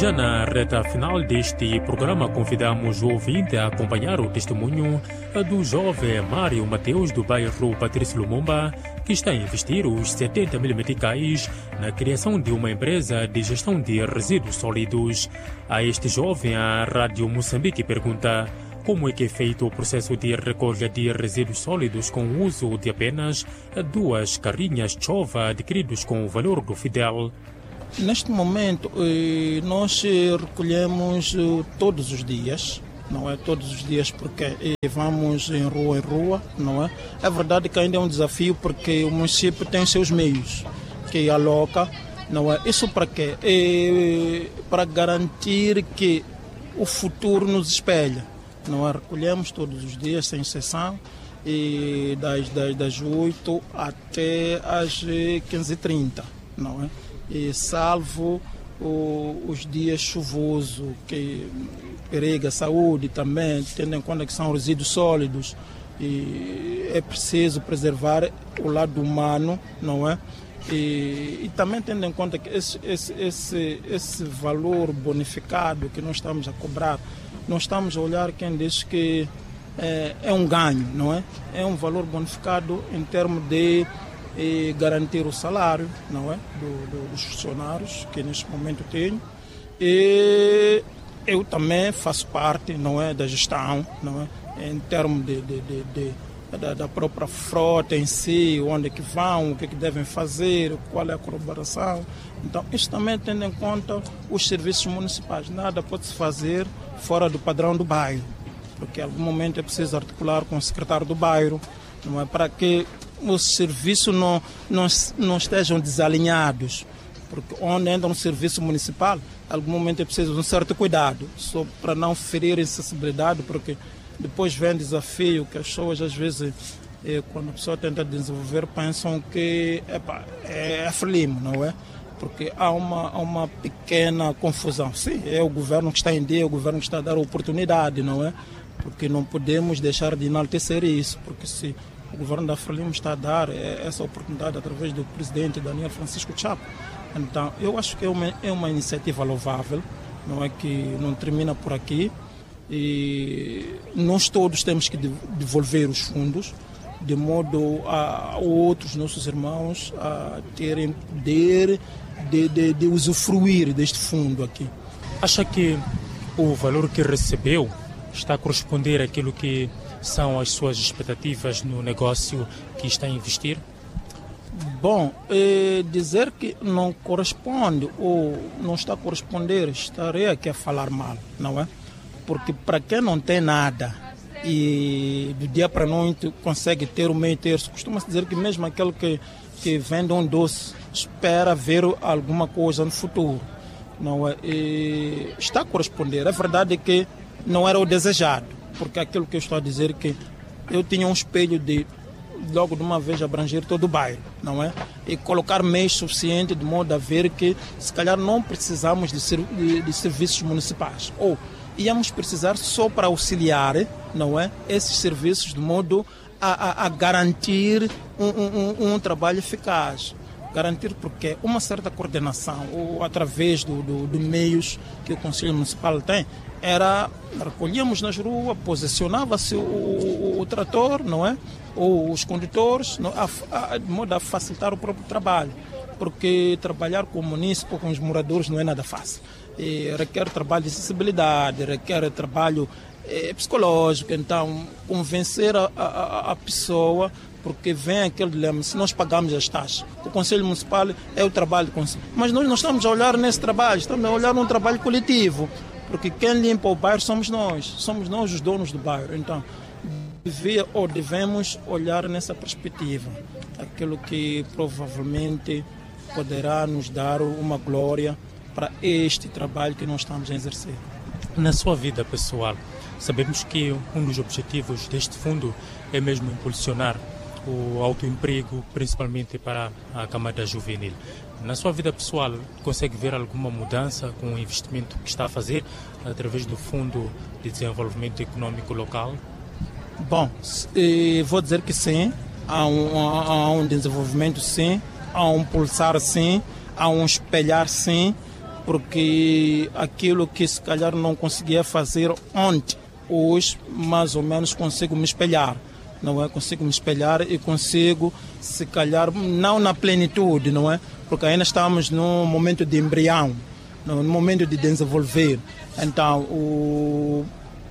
Já na reta final deste programa, convidamos o ouvinte a acompanhar o testemunho do jovem Mário Mateus, do bairro Patrício Lumumba, que está a investir os 70 mil meticais na criação de uma empresa de gestão de resíduos sólidos. A este jovem, a Rádio Moçambique pergunta como é que é feito o processo de recolha de resíduos sólidos com o uso de apenas 2 carrinhas chova adquiridos com o valor do Fidel. Neste momento, nós recolhemos todos os dias, não é? Todos os dias, porque vamos em rua, não é? É verdade que ainda é um desafio, porque o município tem os seus meios que aloca, não é? Isso para quê? Para garantir que o futuro nos espelha, não é? Recolhemos todos os dias, sem exceção, e das 8 até às 15h30, não é? E salvo os dias chuvosos, que periga a saúde também, tendo em conta que são resíduos sólidos, e é preciso preservar o lado humano, não é? E também tendo em conta que esse valor bonificado que nós estamos a cobrar, nós estamos a olhar quem diz que é um ganho, não é? É um valor bonificado em termos de garantir o salário, não é, dos funcionários que neste momento tenho, e eu também faço parte, não é, da gestão, não é, em termos da própria frota em si, onde é que vão, o que é que devem fazer, qual é a colaboração. Então, isso também tendo em conta os serviços municipais. Nada pode-se fazer fora do padrão do bairro, porque em algum momento é preciso articular com o secretário do bairro, não é, para que os serviços não estejam desalinhados, porque onde entra um serviço municipal, em algum momento é preciso um certo cuidado, só para não ferir a sensibilidade, porque depois vem desafio que as pessoas às vezes, quando a pessoa tenta desenvolver, pensam que é frelimo, não é? Porque há uma pequena confusão. Sim, é o governo que está em dia, é o governo que está a dar oportunidade, não é? Porque não podemos deixar de enaltecer isso, porque se o governo da Frelimo está a dar essa oportunidade através do presidente Daniel Francisco Chapo. Então, eu acho que é uma iniciativa louvável, não é, que não termina por aqui. E nós todos temos que devolver os fundos, de modo a outros nossos irmãos a terem poder de usufruir deste fundo aqui. Acha que o valor que recebeu está a corresponder àquilo que são as suas expectativas no negócio que está a investir? Bom, dizer que não corresponde ou não está a corresponder, estarei aqui a falar mal, não é? Porque para quem não tem nada e do dia para a noite consegue ter o meio terço, costuma-se dizer que mesmo aquele que vende um doce espera ver alguma coisa no futuro, não é? E está a corresponder. É verdade que não era o desejado, porque aquilo que eu estou a dizer, que eu tinha um espelho de logo de uma vez abranger todo o bairro, não é? E colocar meios suficientes de modo a ver que se calhar não precisamos de serviços municipais, ou íamos precisar só para auxiliar, não é, esses serviços de modo a garantir um trabalho eficaz. Garantir porque uma certa coordenação, ou através de meios que o Conselho Municipal tem, recolhíamos nas ruas, posicionava-se o trator, não é? Ou os condutores, de modo a facilitar o próprio trabalho, porque trabalhar com o município, com os moradores, não é nada fácil. E requer trabalho de sensibilidade, requer trabalho psicológico, então convencer a pessoa, porque vem aquele dilema: se nós pagamos as taxas, o Conselho Municipal é o trabalho do Conselho, mas nós não estamos a olhar nesse trabalho, estamos a olhar num trabalho coletivo, porque quem limpa o bairro somos nós os donos do bairro. Então devemos olhar nessa perspectiva, aquilo que provavelmente poderá nos dar uma glória para este trabalho que nós estamos a exercer. Na sua vida pessoal, sabemos que um dos objetivos deste fundo é mesmo impulsionar o autoemprego, principalmente para a camada juvenil. Na sua vida pessoal, consegue ver alguma mudança com o investimento que está a fazer através do Fundo de Desenvolvimento Econômico Local? Bom, vou dizer que sim, há um desenvolvimento sim, há um pulsar sim, há um espelhar sim, porque aquilo que se calhar não conseguia fazer ontem, hoje mais ou menos consigo me espelhar. Não é? Consigo me espelhar e consigo, se calhar, não na plenitude, não é? Porque ainda estamos num momento de embrião, no momento de desenvolver. Então, o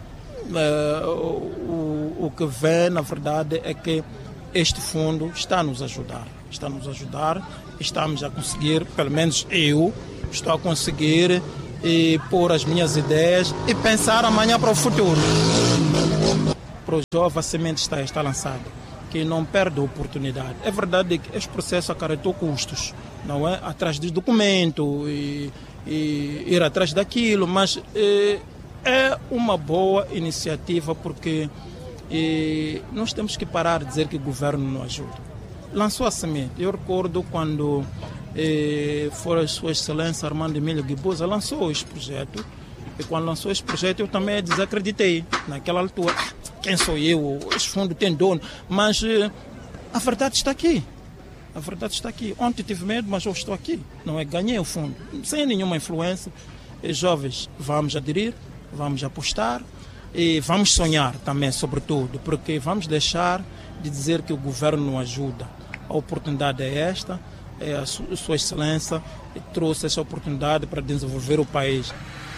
que vem, na verdade, é que este fundo está a nos ajudar. Está a nos ajudar, estamos a conseguir, pelo menos eu, estou a conseguir pôr as minhas ideias e pensar amanhã para o futuro. Para o jovem, a semente está lançada, que não perde a oportunidade. É verdade que este processo acarretou custos, não é? Atrás de documento e ir atrás daquilo, mas é uma boa iniciativa porque nós temos que parar de dizer que o governo não ajuda. Lançou a semente. Eu recordo quando foi a Sua Excelência Armando Emílio Guebuza, lançou este projeto. E quando lançou este projeto eu também desacreditei. Naquela altura, quem sou eu? Este fundo tem dono. Mas a verdade está aqui. A verdade está aqui. Ontem tive medo, mas eu estou aqui. Não é? Ganhei o fundo. Sem nenhuma influência. E, jovens, vamos aderir, vamos apostar e vamos sonhar também, sobretudo, porque vamos deixar de dizer que o governo não ajuda. A oportunidade é esta. A Sua Excelência trouxe essa oportunidade para desenvolver o país.